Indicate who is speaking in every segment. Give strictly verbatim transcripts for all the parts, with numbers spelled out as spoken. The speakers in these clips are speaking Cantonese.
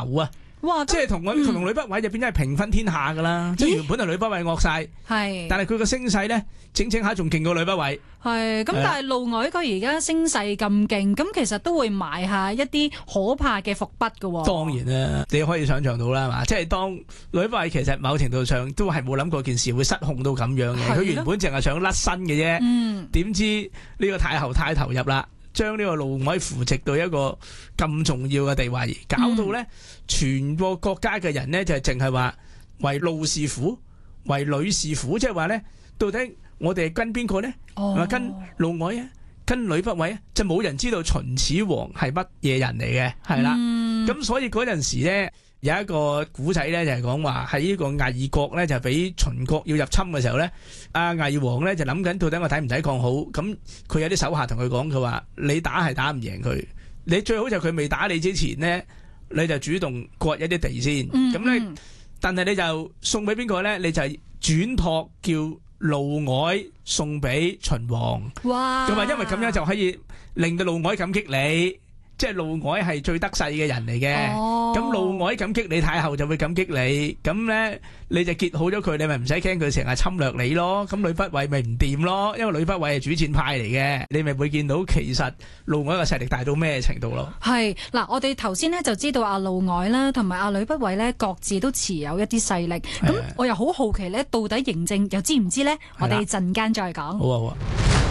Speaker 1: 頭啊！
Speaker 2: 哇！
Speaker 1: 即係同我同呂不韋就變咗係平分天下噶啦，即係原本係呂不韋惡晒，
Speaker 2: 係，
Speaker 1: 但係佢個聲勢咧整整下仲勁過呂不韋。
Speaker 2: 係咁，但係嫪毐佢而家聲勢咁勁，咁其實都會埋下一啲可怕嘅伏筆噶。
Speaker 1: 當然啦，你可以想象到啦嘛，即係當呂不韋其實某程度上都係冇諗過件事會失控到咁樣嘅，佢原本淨係想甩身嘅啫，
Speaker 2: 嗯，
Speaker 1: 點知呢個太后太投入啦。將呢個嫪毐扶植到一個咁重要嘅地位，搞到咧、嗯、全個國家嘅人咧就係淨係話為嫪是虎，為呂是虎，即係話咧到底我哋係跟邊個咧？係咪、哦、跟嫪毐啊？跟呂不韋啊？就冇人知道秦始皇係乜嘢人嚟嘅，係啦。咁、嗯、所以嗰陣時咧有一個古仔咧就係講話喺呢個魏國咧就俾秦國要入侵嘅時候咧，阿魏王咧就諗緊到底我抵唔抵抗好，咁佢有啲手下同佢講，佢話你打係打唔贏佢，你最好就佢未打你之前咧，你就主動割一啲地先，咁咧、嗯嗯，但係你就送俾邊個咧？你就轉託叫嫪毐送俾秦王，哇！咁啊，因為咁樣就可以令到嫪毐感激你。即係嫪毐係最得勢嘅人嚟嘅，咁嫪毐感激你太后就會感激你，咁咧你就結好咗佢，你咪唔使驚佢成日侵略你咯。咁呂不韋咪唔掂咯，因為呂不韋係主戰派嚟嘅，你咪會見到其實嫪毐嘅勢力大到咩程度咯。
Speaker 2: 係嗱，我哋頭先咧就知道阿嫪毐啦，同埋阿呂不韋咧各自都持有一啲勢力，咁我又好好奇咧，到底嬴政又知唔知咧？我哋陣間再講。
Speaker 1: 好啊好啊。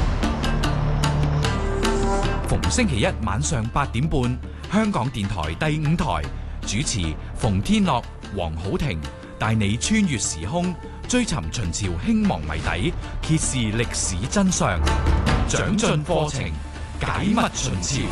Speaker 3: 逢星期一晚上八點半，香港電台第五台主持馮天樂、黃好庭帶你穿越時空，追尋秦朝興亡謎底，揭示歷史真相，長進課程，解密秦朝。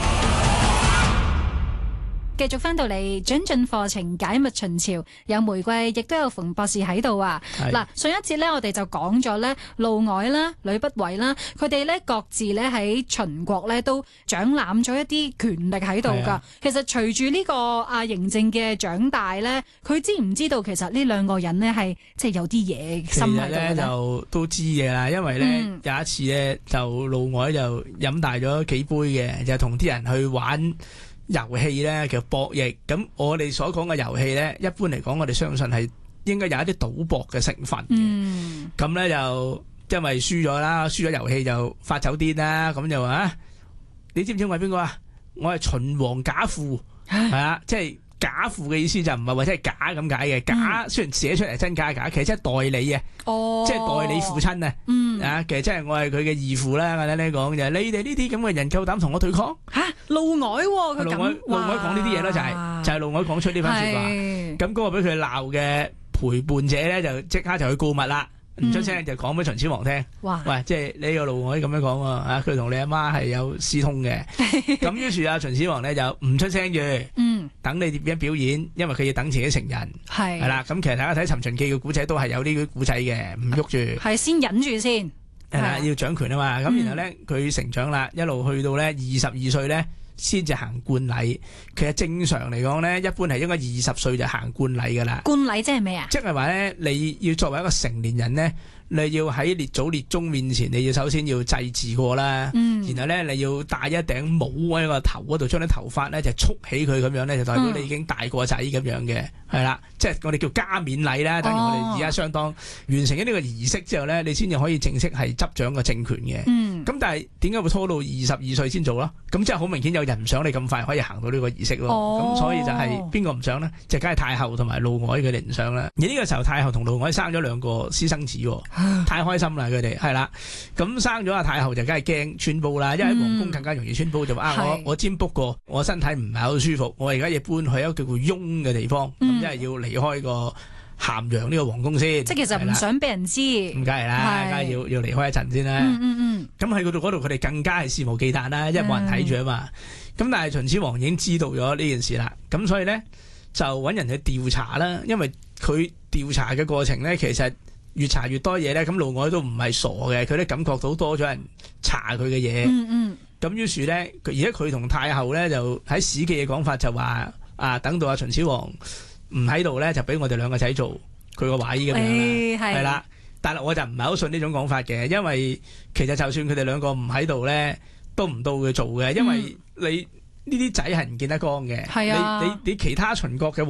Speaker 2: 繼續翻到嚟長進課程解密秦朝，有玫瑰亦都有馮博士喺度啊！嗱，上一節咧我哋就講咗咧嫪毐啦、呂不韋啦，佢哋咧各自咧喺秦國咧都掌攬咗一啲權力喺度噶。其實隨住呢個阿嬴政嘅長大咧，佢知唔知道其實呢兩個人呢係即係有啲嘢心喺度咧？
Speaker 1: 就都知嘅啦，因為咧、嗯、有一次咧就嫪毐就飲大咗幾杯嘅，就同啲人去玩遊戲咧，其實博弈。咁我哋所講嘅遊戲咧，一般嚟講，我哋相信係應該有一啲賭博嘅成分嘅。咁咧、嗯、就因為輸咗啦，輸咗遊戲就發酒癲啦。咁就話啊，你知唔知我係邊個啊？我係秦王賈父，係啊，即係賈父嘅意思就唔係話即係假咁解嘅。假雖然寫出嚟真假假，其實即係代理啊，
Speaker 2: 哦、即係
Speaker 1: 代理父親啊。
Speaker 2: 嗯、
Speaker 1: 啊，其實即係我係佢嘅義父啦。我哋呢講就係你哋呢啲咁嘅人夠膽同我對抗
Speaker 2: 吓？嫪毐佢咁，
Speaker 1: 嫪毐講呢啲嘢咯，就係就係嫪毐講出呢番說話。咁嗰個俾佢鬧嘅陪伴者咧，就即刻就去告密啦。唔出聲就講俾秦始皇聽，哇喂，即係呢個嫪毐咁樣講啊，佢同你阿媽係有私通嘅。咁於是啊，秦始皇咧就唔出聲住，嗯，等你點樣表演，因為佢要等自己成人，係係啦。咁其實大家睇《尋秦記》嘅古仔都係有呢啲古仔嘅，唔喐住，係先忍住先，係啦，要掌權啊嘛。咁、嗯、然後咧，佢成長啦，一路去到咧二十二歲咧，先至行冠禮。其實正常嚟講咧，一般係應該二十歲就行冠禮噶啦。冠禮即係咩啊？即係話咧，你要作為一個成年人咧，你要喺列祖列宗面前，你要首先要祭祀過啦。嗯。然後咧，你要戴一頂帽喺個頭嗰度，將啲頭髮咧就束起佢咁樣咧，就代表你已經大個仔咁樣嘅，係啦、嗯。即係我哋叫加冕禮啦。等於我哋而家相當完成咗呢個儀式之後咧，你先至可以正式係執掌個政權嘅。嗯。咁但係點解會拖到二十二歲先做咯？咁即係好明顯有人唔想你咁快可以行到呢個儀式咯。哦。咁所以就係邊個唔想咧？就梗係太后同埋嫪毐佢哋唔想啦。而呢個時候太后同嫪毐生咗兩個私生子，太開心啦佢哋係啦。咁生咗阿太后就梗係驚穿煲啦，因為喺皇宮更加容易穿煲，就話、嗯、啊我我占卜過，我身體唔係好舒服，我而家要搬去一個叫做雍嘅地方，咁即係要離開個咸陽呢個皇宮先。即係其實唔想俾人知，咁梗係啦，梗係要要離開一陣先啦。嗯嗯嗯。咁喺嗰度嗰度佢哋更加係肆無忌憚啦，因為冇人睇住啊嘛。咁、嗯、但係秦始皇已經知道咗呢件事啦，咁所以咧就揾人去調查啦。因為佢調查嘅過程咧，其實越查越多嘢咧，咁嫪毐都唔係傻嘅，佢都感覺到多咗人查佢嘅嘢。嗯嗯。咁於是咧，而家佢同太后咧就喺史記嘅講法就話啊，等到阿秦始皇唔喺度咧，就俾我哋兩個仔做佢個位咁樣啦，係啦。但係我就唔係好信呢種講法嘅，因為其實就算佢哋兩個唔喺度咧，都唔到佢做嘅，因為你呢啲仔係唔見得光嘅。係啊，你你你其他秦國嘅